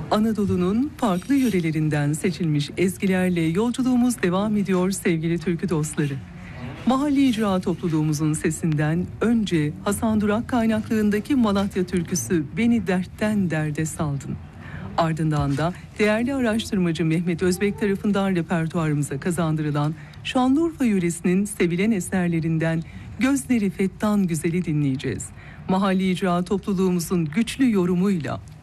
Anadolu'nun farklı yörelerinden seçilmiş ezgilerle yolculuğumuz devam ediyor sevgili türkü dostları. Mahalli icra topluluğumuzun sesinden önce Hasan Durak kaynaklığındaki Malatya türküsü Beni Dertten Derde Saldın. Ardından da değerli araştırmacı Mehmet Özbek tarafından repertuarımıza kazandırılan Şanlıurfa yöresinin sevilen eserlerinden Gözleri Fettan Güzel'i dinleyeceğiz. Mahalli icra topluluğumuzun güçlü yorumuyla